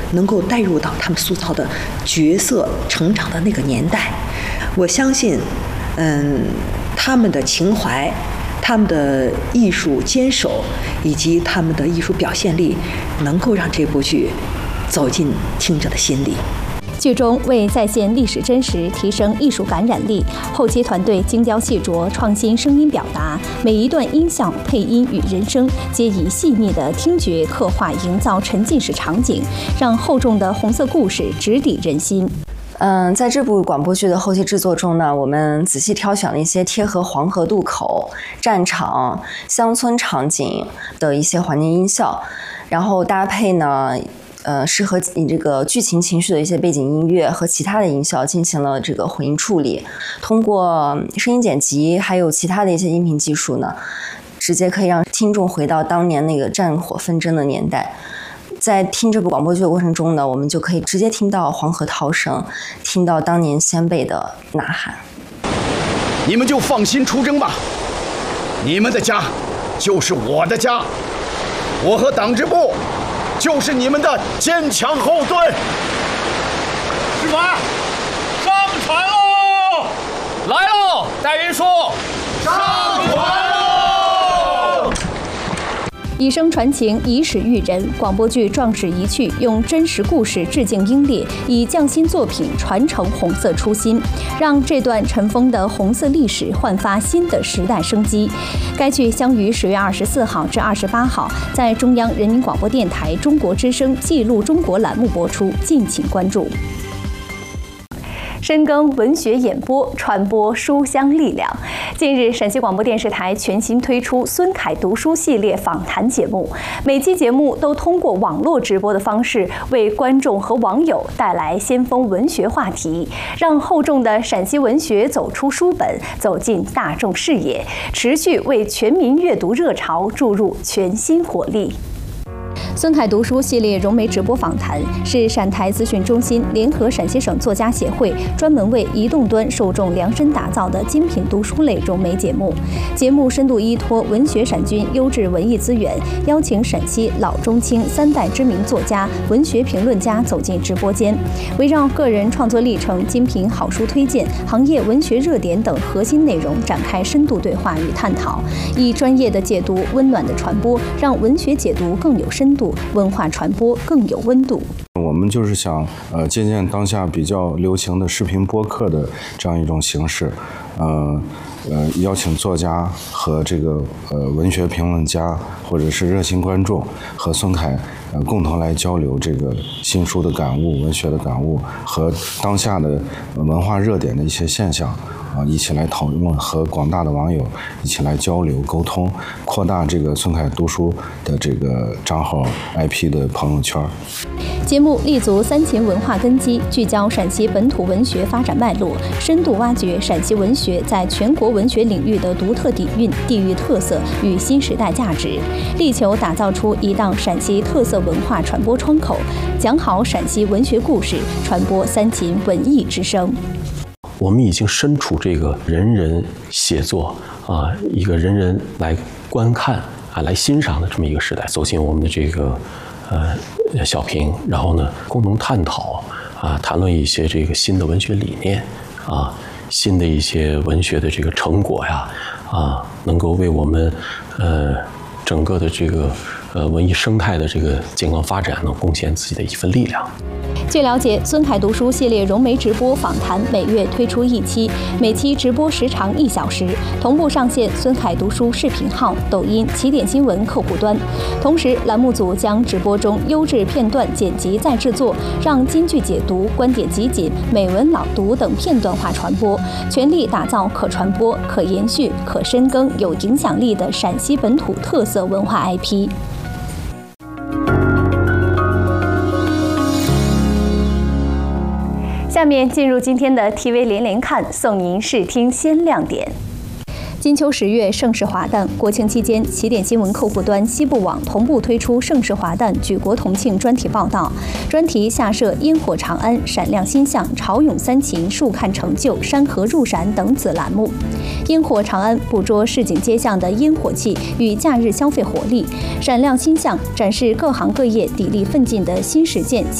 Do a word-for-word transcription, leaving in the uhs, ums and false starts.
能够带入到他们塑造的角色成长的那个年代。我相信，嗯，他们的情怀、他们的艺术坚守以及他们的艺术表现力，能够让这部剧走进听者的心里。 剧中为再现历史真实、提升艺术感染力，后期团队精雕细琢，创新声音表达，每一段音效、配音与人声皆以细腻的听觉刻画，营造沉浸式场景，让厚重的红色故事直抵人心。 嗯，在这部广播剧的后期制作中呢，我们仔细挑选了一些贴合黄河渡口、战场、乡村场景的一些环境音效，然后搭配呢。呃，适合你这个剧情情绪的一些背景音乐和其他的音效进行了这个混音处理，通过声音剪辑还有其他的一些音频技术呢，直接可以让听众回到当年那个战火纷争的年代。在听这部广播剧的过程中呢，我们就可以直接听到黄河涛声，听到当年先辈的呐喊。 你们就放心出征吧，你们的家就是我的家，我和党支部就是你们的坚强后盾。 师傅，上船喽！来喽，戴云叔， 上船喽！ 以声传情，以史育人。广播剧《壮士一去》用真实故事致敬英烈，以匠心作品传承红色初心，让这段尘封的红色历史焕发新的时代生机。该剧将于十月二十四号至二十八号在中央人民广播电台中国之声《记录中国》栏目播出，敬请关注。深耕文学演播，传播书香力量。近日，陕西广播电视台全新推出孙凯读书系列访谈节目，每期节目都通过网络直播的方式，为观众和网友带来先锋文学话题，让厚重的陕西文学走出书本，走进大众视野，持续为全民阅读热潮注入全新活力。孙凯读书系列融媒直播访谈是陕台资讯中心联合陕西省作家协会专门为移动端受众量身打造的精品读书类融媒节目。节目深度依托文学闪军优质文艺资源，邀请陕西老中青三代知名作家、文学评论家走进直播间，围绕个人创作历程、精品好书推荐、行业文学热点等核心内容展开深度对话与探讨，以专业的解读、温暖的传播，让文学解读更有深度，文化传播更有温度。 我们就是想呃借鉴当下比较流行的视频播客的这样一种形式，呃呃邀请作家和这个呃文学评论家或者是热心观众和孙凯呃共同来交流这个新书的感悟、文学的感悟和当下的文化热点的一些现象。啊，一起来讨论，和广大的网友一起来交流沟通，扩大这个孙凯读书的这个账号 I P 的朋友圈。 节目立足三秦文化根基，聚焦陕西本土文学发展脉络，深度挖掘陕西文学在全国文学领域的独特底蕴、地域特色与新时代价值，力求打造出一档陕西特色文化传播窗口，讲好陕西文学故事，传播三秦文艺之声。 我们已经身处这个人人写作啊，一个人人来观看啊，来欣赏的这么一个时代，走进我们的这个呃小屏，然后呢，共同探讨啊，谈论一些这个新的文学理念啊，新的一些文学的这个成果呀啊，能够为我们呃整个的这个呃文艺生态的这个健康发展能贡献自己的一份力量。 据了解，孙凯读书系列融媒直播访谈每月推出一期，每期直播时长一小时，同步上线孙凯读书视频号、抖音、起点新闻客户端。同时，栏目组将直播中优质片段剪辑再制作，让金句解读、观点集锦、美文朗读等片段化传播，全力打造可传播、可延续、可深耕、有影响力的陕西本土特色文化 I P。下面进入今天的 T V 连连看，送您视听先亮点。金秋十月，盛世华诞。国庆期间，起点新闻客户端、西部网同步推出盛世华诞举国同庆专题报道，专题下设烟火长安、闪亮星象、潮涌三秦、树看成就、山河入闪等子栏目。烟火长安捕捉市井街巷的烟火气与假日消费活力，闪亮星象展示各行各业砥砺奋进的新实践。